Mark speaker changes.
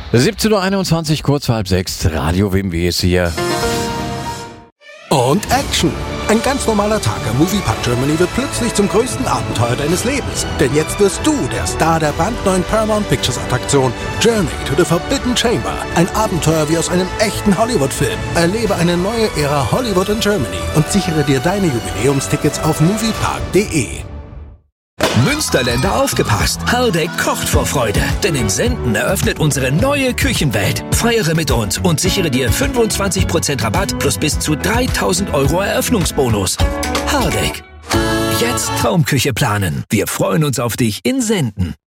Speaker 1: 17:21 Uhr, kurz vor halb sechs, Radio Wimby ist hier.
Speaker 2: Und Action! Ein ganz normaler Tag am Moviepark Germany wird plötzlich zum größten Abenteuer deines Lebens. Denn jetzt wirst du der Star der brandneuen Paramount Pictures Attraktion Journey to the Forbidden Chamber. Ein Abenteuer wie aus einem echten Hollywood-Film. Erlebe eine neue Ära Hollywood in Germany und sichere dir deine Jubiläumstickets auf moviepark.de.
Speaker 3: Münsterländer aufgepasst! Hardegg kocht vor Freude, denn in Senden eröffnet unsere neue Küchenwelt. Feiere mit uns und sichere dir 25% Rabatt plus bis zu 3.000 € Eröffnungsbonus. Hardegg. Jetzt Traumküche planen. Wir freuen uns auf dich in Senden.